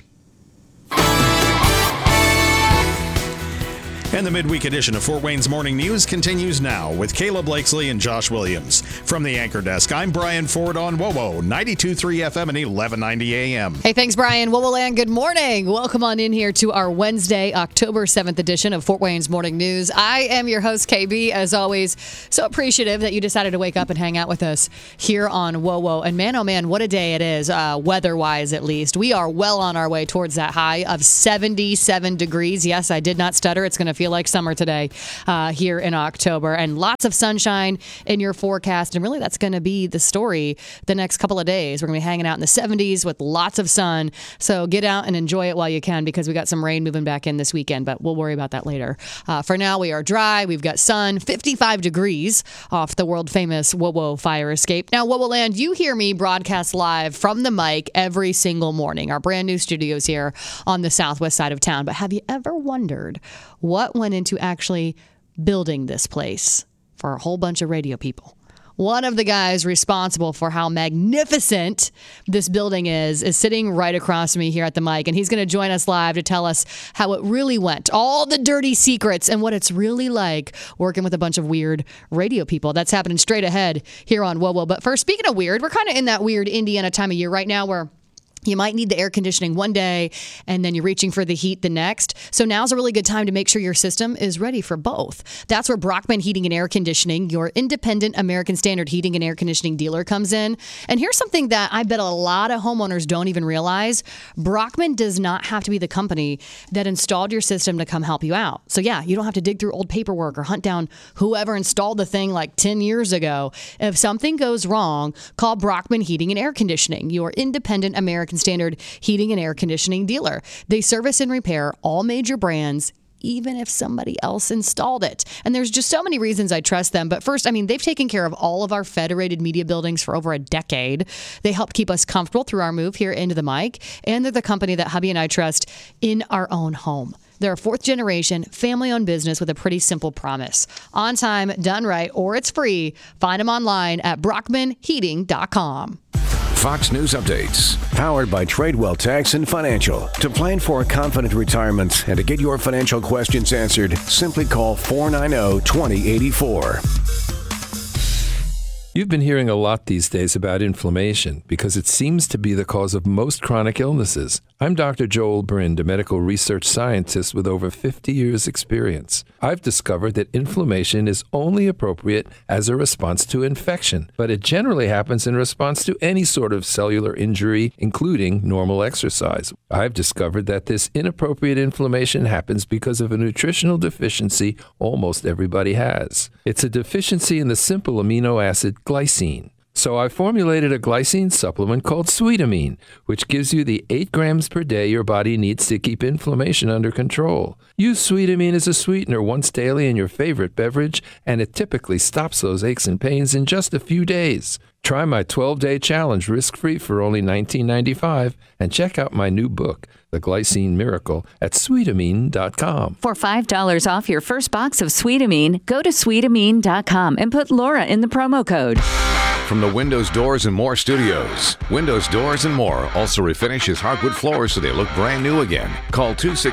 And the midweek edition of Fort Wayne's Morning News continues now with Kayla Blakesley and Josh Williams. From the anchor desk, I'm Brian Ford on WOWO 92.3 FM and 1190 AM. Hey, thanks, Brian. WOWO Land, good morning. Welcome on in here to our Wednesday, October 7th edition of Fort Wayne's Morning News. I am your host, KB, as always. So appreciative that you decided to wake up and hang out with us here on WOWO. And man, oh man, what a day it is, weather-wise at least. We are well on our way towards that high of 77 degrees. Yes, I did not stutter. It's going to feel like summer today here in October, and lots of sunshine in your forecast. And really, that's going to be the story the next couple of days. We're going to be hanging out in the 70s with lots of sun. So get out and enjoy it while you can, because we got some rain moving back in this weekend, but we'll worry about that later. For now, we are dry. We've got sun, 55 degrees off the world famous WOWO fire escape. Now, WOWO Land, you hear me broadcast live from the mic every single morning, our brand new studios here on the southwest side of town. But have you ever wondered what went into actually building this place for a whole bunch of radio people? One of the guys responsible for how magnificent this building is sitting right across from me here at the mic, and he's going to join us live to tell us how it really went, all the dirty secrets, and what it's really like working with a bunch of weird radio people. That's happening straight ahead here on WOWO. But first, speaking of weird, we're kind of in that weird Indiana time of year right now where you might need the air conditioning one day, and then you're reaching for the heat the next. So now's a really good time to make sure your system is ready for both. That's where Brockman Heating and Air Conditioning, your independent American Standard heating and air conditioning dealer, comes in. And here's something that I bet a lot of homeowners don't even realize. Brockman does not have to be the company that installed your system to come help you out. So yeah, you don't have to dig through old paperwork or hunt down whoever installed the thing like 10 years ago. If something goes wrong, call Brockman Heating and Air Conditioning, your independent American Standard heating and air conditioning dealer. They service and repair all major brands, even if somebody else installed it. And there's just so many reasons I trust them. But first, I mean, they've taken care of all of our federated media buildings for over a decade. They help keep us comfortable through our move here into the mic. And they're the company that hubby and I trust in our own home. They're a fourth generation, family-owned business with a pretty simple promise. On time, done right, or it's free. Find them online at brockmanheating.com. Fox News Updates, powered by Tradewell Tax and Financial. To plan for a confident retirement and to get your financial questions answered, simply call 490-2084. You've been hearing a lot these days about inflammation because it seems to be the cause of most chronic illnesses. I'm Dr. Joel Brind, a medical research scientist with over 50 years' experience. I've discovered that inflammation is only appropriate as a response to infection, but it generally happens in response to any sort of cellular injury, including normal exercise. I've discovered that this inappropriate inflammation happens because of a nutritional deficiency almost everybody has. It's a deficiency in the simple amino acid glycine. So I formulated a glycine supplement called Sweetamine, which gives you the 8 grams per day your body needs to keep inflammation under control. Use Sweetamine as a sweetener once daily in your favorite beverage, and it typically stops those aches and pains in just a few days. Try my 12-day challenge risk-free for only $19.95 and check out my new book, The Glycine Miracle, at Sweetamine.com. For $5 off your first box of Sweetamine, go to Sweetamine.com and put Laura in the promo code. From the Windows, Doors, and More studios, Windows, Doors, and More also refinishes hardwood floors so they look brand new again. Call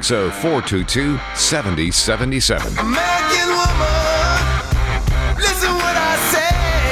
260-422-7077. American woman, listen what I say.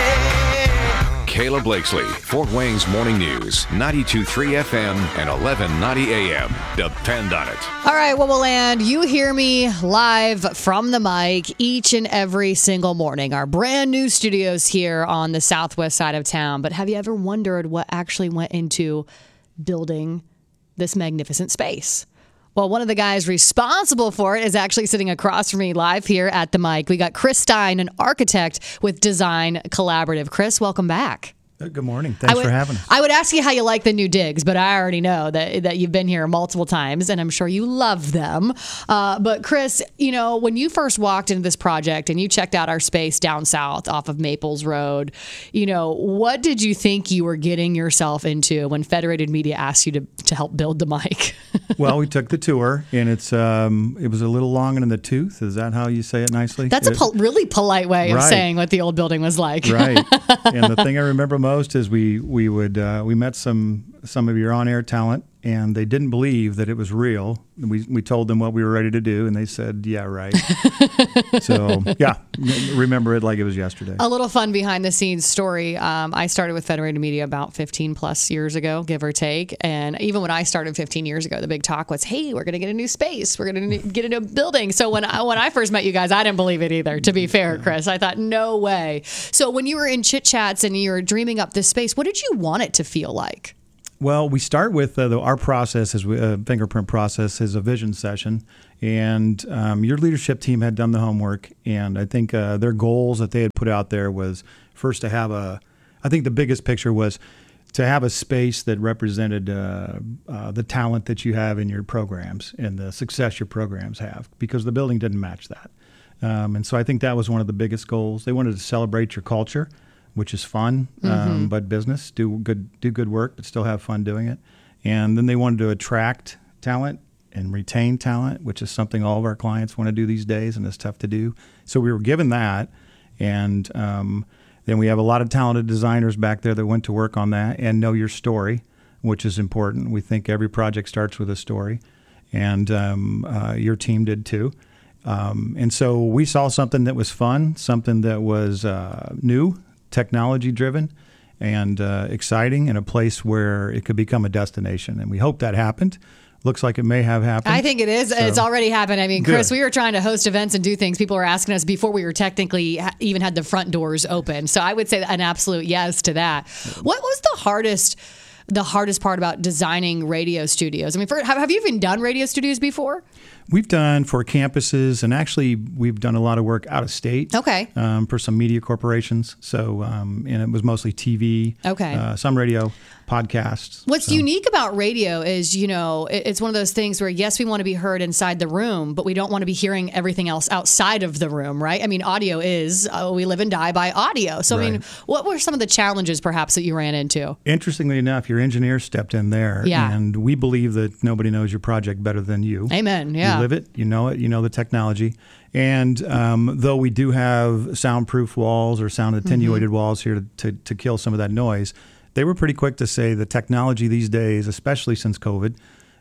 Kayla Blakesley, Fort Wayne's Morning News, 92.3 FM and 1190 AM. Depend on it. All right, WOWO Land, you hear me live from the mic each and every single morning. Our brand new studios here on the southwest side of town. But have you ever wondered what actually went into building this magnificent space? Well, one of the guys responsible for it is actually sitting across from me live here at the mic. We got Chris Stein, an architect with Design Collaborative. Chris, welcome back. Good morning. Thanks for having us. I would ask you how you like the new digs, but I already know that you've been here multiple times, and I'm sure you love them. But Chris, when you first walked into this project and you checked out our space down south off of Maples Road, what did you think you were getting yourself into when Federated Media asked you to help build the mic? Well, we took the tour, and it was a little long in the tooth. Is that how you say it nicely? That's a really polite way of saying what the old building was like. Right. And the thing I remember most is we met some of your on-air talent, and they didn't believe that it was real. We told them what we were ready to do, and they said, yeah, right. So, yeah, remember it like it was yesterday. A little fun behind-the-scenes story. I started with Federated Media about 15-plus years ago, give or take. And even when I started 15 years ago, the big talk was, hey, we're going to get a new space. We're going to get a new building. So when I first met you guys, I didn't believe it either, to be fair, Chris. I thought, no way. So when you were in chit-chats and you were dreaming up this space, what did you want it to feel like? Well, we start with our process, fingerprint process, is a vision session. And your leadership team had done the homework. And I think their goals that they had put out there was first to have I think the biggest picture was to have a space that represented the talent that you have in your programs and the success your programs have, because the building didn't match that. And so I think that was one of the biggest goals. They wanted to celebrate your culture, which is fun, but business, do good work, but still have fun doing it. And then they wanted to attract talent and retain talent, which is something all of our clients want to do these days, and it's tough to do. So we were given that, and then we have a lot of talented designers back there that went to work on that and know your story, which is important. We think every project starts with a story, and your team did too. And so we saw something that was fun, something that was new, technology-driven, and exciting, in a place where it could become a destination. And we hope that happened. Looks like it may have happened. I think it is. So, it's already happened. I mean, Chris, good. We were trying to host events and do things. People were asking us before we were technically even had the front doors open. So I would say an absolute yes to that. What was the hardest part about designing radio studios? I mean, have you even done radio studios before? We've done for campuses, and actually we've done a lot of work out of state. Okay. For some media corporations. So, and it was mostly TV. Okay. Some radio, podcasts. What's unique about radio is, it's one of those things where, yes, we want to be heard inside the room, but we don't want to be hearing everything else outside of the room, right? I mean, audio is, we live and die by audio. So, right. I mean, what were some of the challenges perhaps that you ran into? Interestingly enough, your engineer stepped in there. Yeah. And we believe that nobody knows your project better than you. Amen. Yeah. You live it, you know the technology. And though we do have soundproof walls or sound attenuated walls here to kill some of that noise, they were pretty quick to say the technology these days, especially since COVID,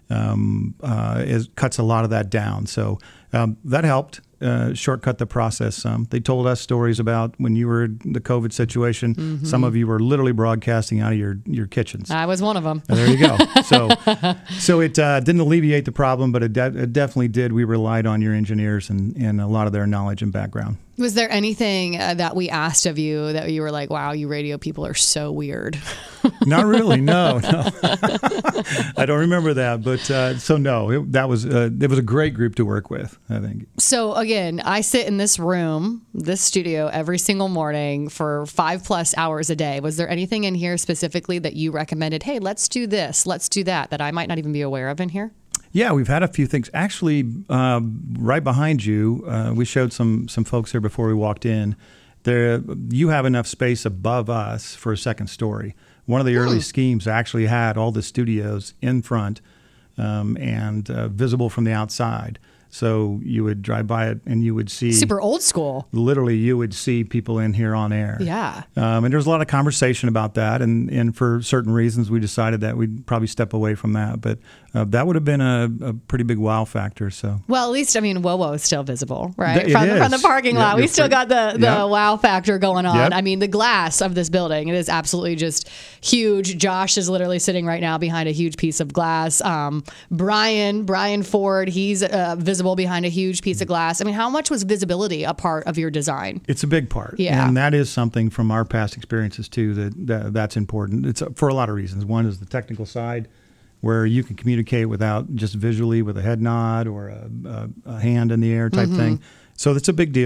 cuts a lot of that down. So that helped shortcut the process some. They told us stories about when you were in the COVID situation. Mm-hmm. Some of you were literally broadcasting out of your kitchens. I was one of them. And there you go. So it didn't alleviate the problem, but it definitely did. We relied on your engineers and a lot of their knowledge and background. Was there anything that we asked of you that you were like, wow, you radio people are so weird? Not really. No. I don't remember that. But it was a great group to work with, I think. So again, I sit in this room, this studio, every single morning for 5+ hours a day. Was there anything in here specifically that you recommended? Hey, let's do this, let's do that I might not even be aware of in here? Yeah, we've had a few things. Actually, right behind you, we showed some folks here before we walked in. You have enough space above us for a second story. One of the early schemes actually had all the studios in front and visible from the outside. So you would drive by it and you would see... Super old school. Literally, you would see people in here on air. Yeah. And there's a lot of conversation about that. And for certain reasons, we decided that we'd probably step away from that. But that would have been a pretty big wow factor. So. Well, at least, WoWo is still visible, right? From the parking lot. We still got the wow factor going on. Yep. I mean, the glass of this building, it is absolutely just huge. Josh is literally sitting right now behind a huge piece of glass. Brian Ford, he's visible behind a huge piece of glass. I mean, how much was visibility a part of your design? It's a big part. Yeah. And that is something from our past experiences too, that's important. It's for a lot of reasons. One is the technical side, where you can communicate without just visually with a head nod or a hand in the air type thing. So that's a big deal.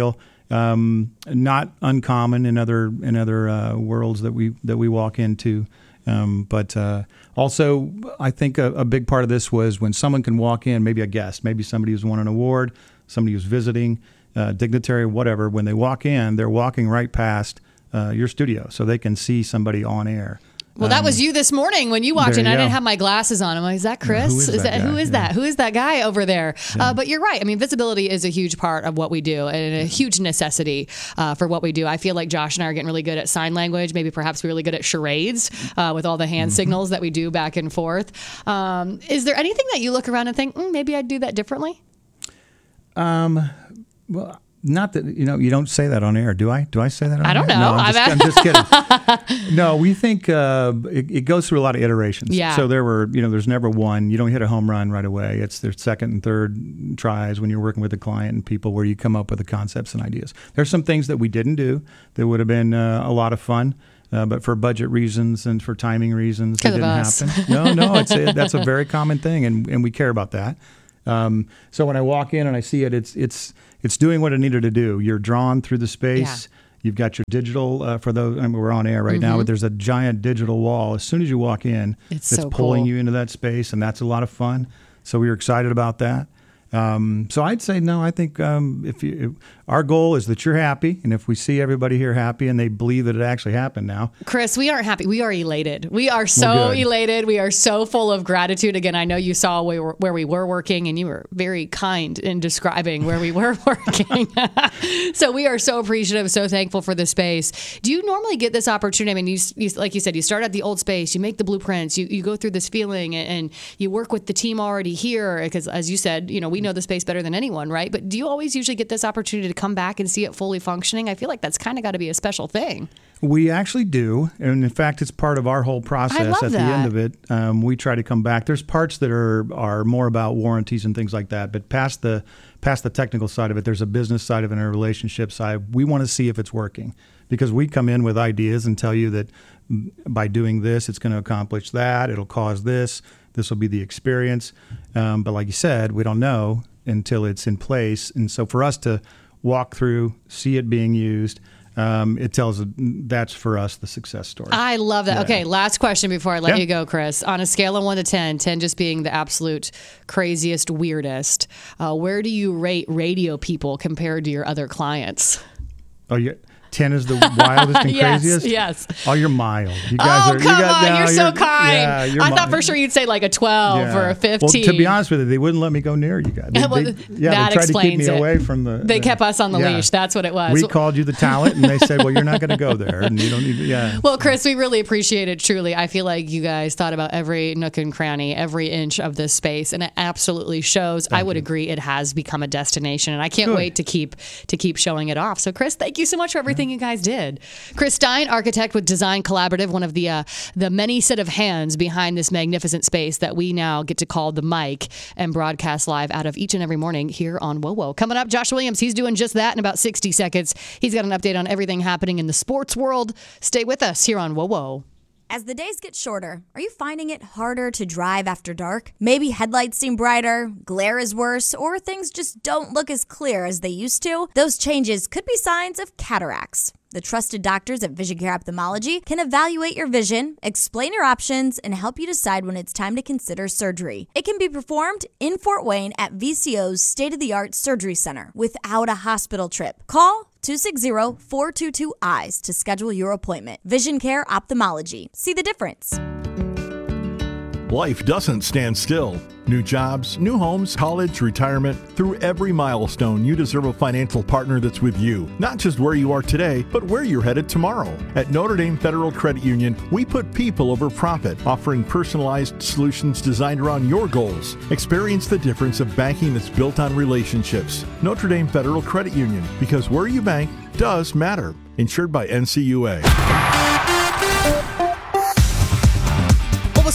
Not uncommon in other worlds that we walk into. But also, I think a big part of this was when someone can walk in, maybe a guest, maybe somebody who's won an award, somebody who's visiting, dignitary, whatever. When they walk in, they're walking right past your studio, so they can see somebody on air. Well, that was you this morning when you walked in. I didn't have my glasses on. I'm like, is that Chris? Who is that guy? Who is that guy over there? But you're right. I mean, visibility is a huge part of what we do and a huge necessity for what we do. I feel like Josh and I are getting really good at sign language. Maybe perhaps we're really good at charades with all the hand signals that we do back and forth. Is there anything that you look around and think, maybe I'd do that differently? Well, not that, you don't say that on air, do I? Do I say that on air? I don't know. No, I'm just kidding. No, we think it goes through a lot of iterations. Yeah. So there's never one. You don't hit a home run right away. It's their second and third tries when you're working with a client and people where you come up with the concepts and ideas. There's some things that we didn't do that would have been a lot of fun. But for budget reasons and for timing reasons, it didn't happen. No, that's a very common thing, and we care about that. So when I walk in and I see it, it's doing what it needed to do. You're drawn through the space. Yeah. You've got your digital for those. I mean, we're on air right now, but there's a giant digital wall. As soon as you walk in, it's so pulling you into that space, and that's a lot of fun. So we were excited about that. So I'd say no. I think if our goal is that you're happy, and if we see everybody here happy and they believe that it actually happened now. Chris, we aren't happy. We are elated. We are so elated. We are so full of gratitude. Again, I know you saw where we were working, and you were very kind in describing where we were working. So we are so appreciative, so thankful for the space. Do you normally get this opportunity? I mean, you like you said, you start at the old space, you make the blueprints, you go through this feeling, and you work with the team already here. Because as you said, we know the space better than anyone, right? But do you always usually get this opportunity to come back and see it fully functioning? I feel like that's kind of got to be a special thing. We actually do. And in fact, it's part of our whole process. At the end of it, we try to come back. There's parts that are more about warranties and things like that. But past the technical side of it, there's a business side of it and a relationship side. We want to see if it's working, because we come in with ideas and tell you that by doing this, it's going to accomplish that. It'll cause this. This will be the experience. But like you said, we don't know until it's in place. And so for us to walk through, see it being used, it tells that's for us the success story. I love that. Yeah. Okay, last question before I let you go, Chris. On a scale of 1 to 10, 10 just being the absolute craziest, weirdest, where do you rate radio people compared to your other clients? Oh, yeah. 10 is the wildest and craziest? Yes. Oh, you're mild. You guys you're so kind. Yeah, I thought for sure you'd say like a 12 or a 15. Well, to be honest with you, they wouldn't let me go near you guys. They tried to keep me away from the... They kept us on the leash. That's what it was. We called you the talent, and they said, well, you're not going to go there, and you don't need... Well, Chris, we really appreciate it, truly. I feel like you guys thought about every nook and cranny, every inch of this space, and it absolutely shows. I would agree it has become a destination, and I can't wait to keep showing it off. So, Chris, thank you so much for everything you guys did. Chris Stein, architect with Design Collaborative, one of the many set of hands behind this magnificent space that we now get to call the mic and broadcast live out of each and every morning here on WOWO. Coming up, Josh Williams, he's doing just that in about 60 seconds. He's got an update on everything happening in the sports world. Stay with us here on WOWO. As the days get shorter, are you finding it harder to drive after dark? Maybe headlights seem brighter, glare is worse, or things just don't look as clear as they used to? Those changes could be signs of cataracts. The trusted doctors at Vision Care Ophthalmology can evaluate your vision, explain your options, and help you decide when it's time to consider surgery. It can be performed in Fort Wayne at VCO's state-of-the-art surgery center without a hospital trip. Call 260-422-EYES to schedule your appointment. Vision Care Ophthalmology. See the difference. Life doesn't stand still. New jobs, new homes, college, retirement. Through every milestone, you deserve a financial partner that's with you. Not just where you are today, but where you're headed tomorrow. At Notre Dame Federal Credit Union, we put people over profit, offering personalized solutions designed around your goals. Experience the difference of banking that's built on relationships. Notre Dame Federal Credit Union, because where you bank does matter. Insured by NCUA.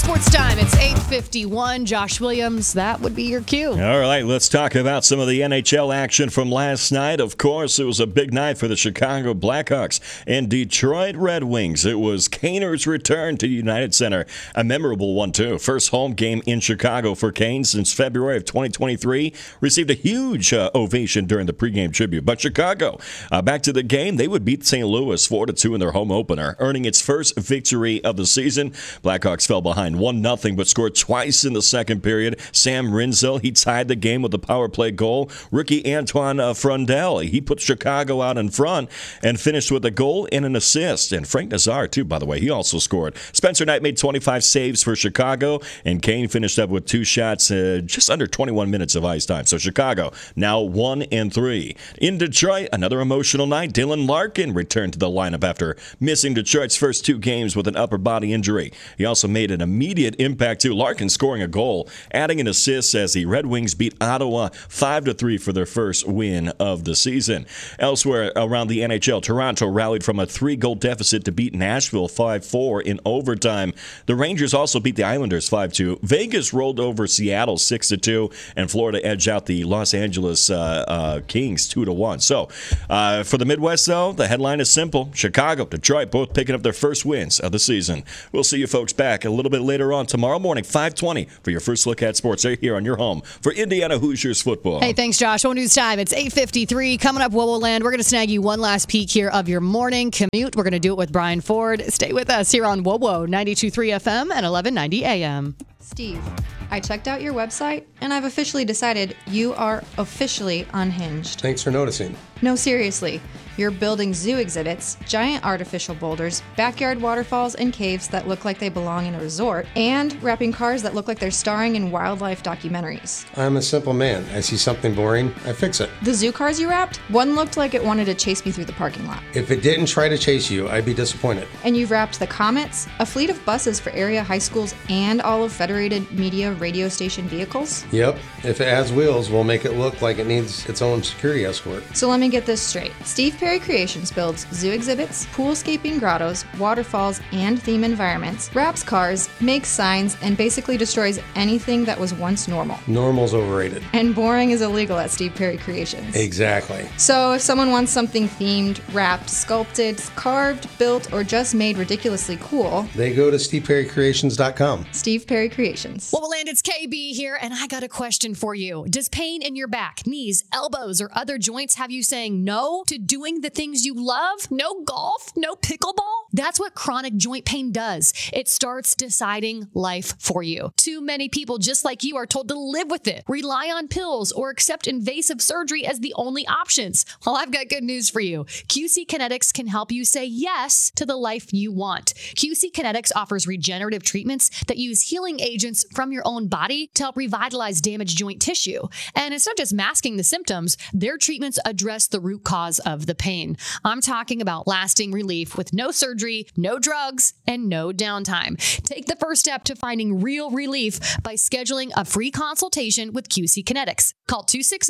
Sports time. It's 8:51. Josh Williams, that would be your cue. All right, let's talk about some of the NHL action from last night. Of course, it was a big night for the Chicago Blackhawks and Detroit Red Wings. It was Kaner's return to United Center. A memorable one, too. First home game in Chicago for Kane since February of 2023. Received a huge ovation during the pregame tribute. But Chicago, back to the game, they would beat St. Louis 4-2 in their home opener, earning its first victory of the season. Blackhawks fell behind 1-0, but scored twice in the second period. Sam Rinzel, he tied the game with a power play goal. Rookie Antoine Frundell, he put Chicago out in front and finished with a goal and an assist. And Frank Nazar, too, by the way, he also scored. Spencer Knight made 25 saves for Chicago, and Kane finished up with 2 shots, just under 21 minutes of ice time. So Chicago now 1-3. In Detroit, another emotional night. Dylan Larkin returned to the lineup after missing Detroit's first 2 games with an upper body injury. He also made an immediate impact, too. Larkin scoring a goal, adding an assist as the Red Wings beat Ottawa 5-3 for their first win of the season. Elsewhere around the NHL, Toronto rallied from a 3-goal deficit to beat Nashville 5-4 in overtime. The Rangers also beat the Islanders 5-2. Vegas rolled over Seattle 6-2, and Florida edged out the Los Angeles Kings 2-1. So for the Midwest, though, the headline is simple. Chicago, Detroit, both picking up their first wins of the season. We'll see you folks back a little bit later on tomorrow morning, 5:20, for your first look at sports right here on your home for Indiana Hoosiers football. Hey, thanks, Josh. One news time. It's 8:53. Coming up, WOWO Land. We're going to snag you one last peek here of your morning commute. We're going to do it with Brian Ford. Stay with us here on WOWO 92.3 FM and 1190 AM. Steve, I checked out your website, and I've officially decided you are officially unhinged. Thanks for noticing. No, seriously. You're building zoo exhibits, giant artificial boulders, backyard waterfalls, and caves that look like they belong in a resort, and wrapping cars that look like they're starring in wildlife documentaries. I'm a simple man. I see something boring, I fix it. The zoo cars you wrapped? One looked like it wanted to chase me through the parking lot. If it didn't try to chase you, I'd be disappointed. And you've wrapped the Comets, a fleet of buses for area high schools and all of Federated Media radio station vehicles? Yep. If it has wheels, we'll make it look like it needs its own security escort. So let me get this straight. Steve Perry Creations builds zoo exhibits, poolscaping grottos, waterfalls, and theme environments, wraps cars, makes signs, and basically destroys anything that was once normal. Normal's overrated. And boring is illegal at Steve Perry Creations. Exactly. So if someone wants something themed, wrapped, sculpted, carved, built, or just made ridiculously cool, they go to steveperrycreations.com. Steve Perry Creations. WOWO Land, it's KB here, and I got a question for you. Does pain in your back, knees, elbows, or other joints have you saying no to doing the things you love? No golf? No pickleball? That's what chronic joint pain does. It starts deciding life for you. Too many people just like you are told to live with it, rely on pills, or accept invasive surgery as the only options. Well, I've got good news for you. QC Kinetics can help you say yes to the life you want. QC Kinetics offers regenerative treatments that use healing agents from your own body to help revitalize damaged joint tissue. And it's not just masking the symptoms, their treatments address the root cause of the pain. I'm talking about lasting relief with no surgery, no drugs, and no downtime. Take the first step to finding real relief by scheduling a free consultation with QC Kinetics. Call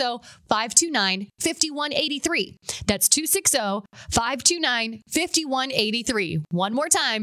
260-529-5183. That's 260-529-5183. One more time,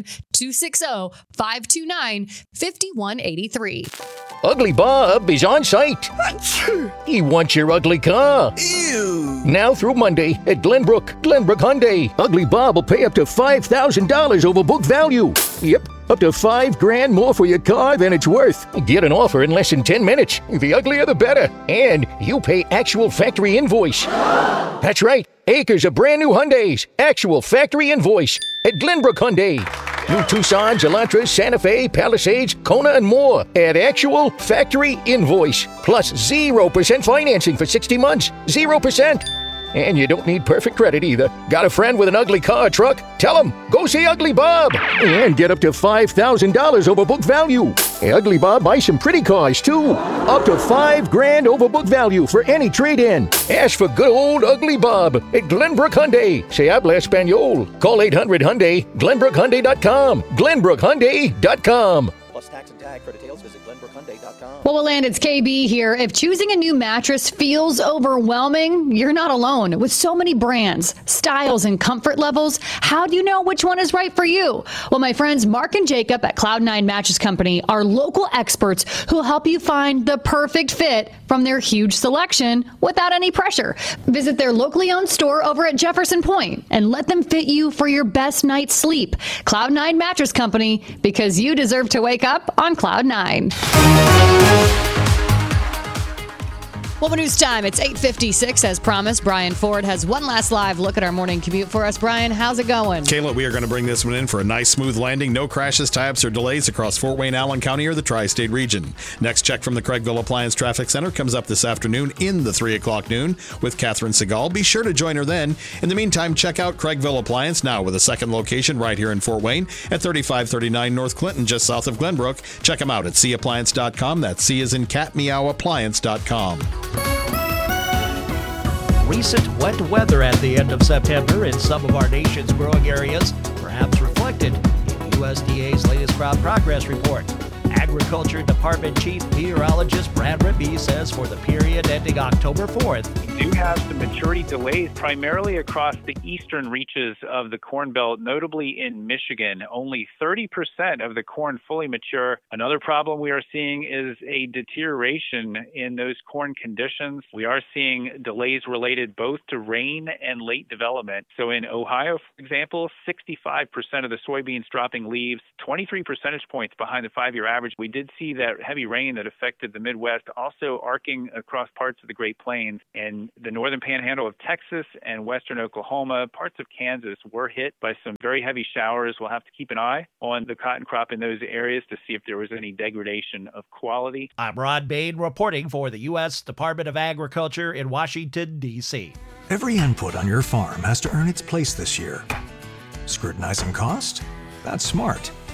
260-529-5183. Ugly Bob is on site. He wants your ugly car. Ew. Now through Monday at Glenbrook Hyundai. Ugly Bob will pay up to $5,000 over book value. Yep, up to $5,000 more for your car than it's worth. Get an offer in less than 10 minutes. The uglier the better. And you pay actual factory invoice. That's right. Acres of brand new Hyundais. Actual factory invoice at Glenbrook Hyundai. New Tucsons, Elantras, Santa Fe, Palisades, Kona, and more at actual factory invoice. Plus 0% financing for 60 months. 0%. And you don't need perfect credit either. Got a friend with an ugly car or truck? Tell him, go see Ugly Bob. And get up to $5,000 over book value. Ugly Bob buys some pretty cars too. Up to $5,000 over book value for any trade-in. Ask for good old Ugly Bob at Glenbrook Hyundai. Se habla español. Call 800-HYUNDAI, GlenbrookHyundai.com. GlenbrookHyundai.com. Plus tax and tag. For details, visit Glenbrook GlenbrookHyundai.com. Well, Land, it's KB here. If choosing a new mattress feels overwhelming, you're not alone. With so many brands, styles, and comfort levels, how do you know which one is right for you? Well, my friends Mark and Jacob at Cloud9 Mattress Company are local experts who help you find the perfect fit from their huge selection without any pressure. Visit their locally owned store over at Jefferson Point and let them fit you for your best night's sleep. Cloud9 Mattress Company, because you deserve to wake up on Cloud 9. Well, news time. It's 8:56 as promised. Brian Ford has one last live look at our morning commute for us. Brian, how's it going? Kayla, we are going to bring this one in for a nice smooth landing. No crashes, tie-ups, or delays across Fort Wayne, Allen County, or the tri-state region. Next check from the Craigville Appliance Traffic Center comes up this afternoon in the 3 o'clock noon with Catherine Segal. Be sure to join her then. In the meantime, check out Craigville Appliance now with a second location right here in Fort Wayne at 3539 North Clinton, just south of Glenbrook. Check them out at cappliance.com. That's C as in cat, meow, appliance.com. Recent wet weather at the end of September in some of our nation's growing areas, perhaps reflected in USDA's latest crop progress report. Agriculture Department Chief Meteorologist Brad Rippey says for the period ending October 4th, we do have some maturity delays primarily across the eastern reaches of the Corn Belt, notably in Michigan. Only 30% of the corn fully mature. Another problem we are seeing is a deterioration in those corn conditions. We are seeing delays related both to rain and late development. So in Ohio, for example, 65% of the soybeans dropping leaves, 23 percentage points behind the 5-year average. We did see that heavy rain that affected the Midwest also arcing across parts of the Great Plains, and the northern panhandle of Texas and western Oklahoma. Parts of Kansas were hit by some very heavy showers. We'll have to keep an eye on the cotton crop in those areas to see if there was any degradation of quality. I'm Ron Bain reporting for the U.S. Department of Agriculture in Washington, D.C. Every input on your farm has to earn its place this year. Scrutinizing cost? That's smart.